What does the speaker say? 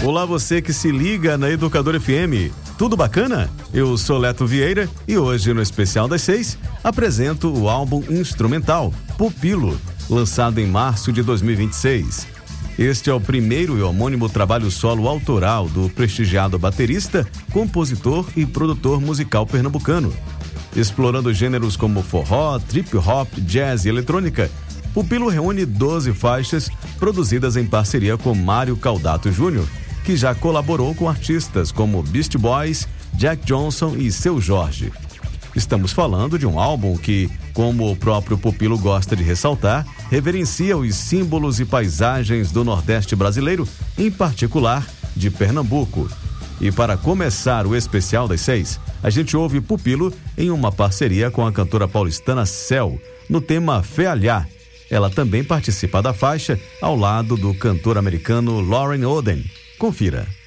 Olá, você que se liga na Educador FM. Tudo bacana? Eu sou Leto Vieira e hoje, no Especial das 6, apresento o álbum instrumental Pupilo, lançado em março de 2026. Este é o primeiro e homônimo trabalho solo autoral do prestigiado baterista, compositor e produtor musical pernambucano. Explorando gêneros como forró, trip hop, jazz e eletrônica, Pupilo reúne 12 faixas produzidas em parceria com Mário Caldato Jr., que já colaborou com artistas como Beastie Boys, Jack Johnson e Seu Jorge. Estamos falando de um álbum que, como o próprio Pupilo gosta de ressaltar, reverencia os símbolos e paisagens do Nordeste brasileiro, em particular de Pernambuco. E para começar o Especial das 6, a gente ouve Pupilo em uma parceria com a cantora paulistana Céu, no tema Fealhá. Ela também participa da faixa ao lado do cantor americano Lauren Oden. Confira.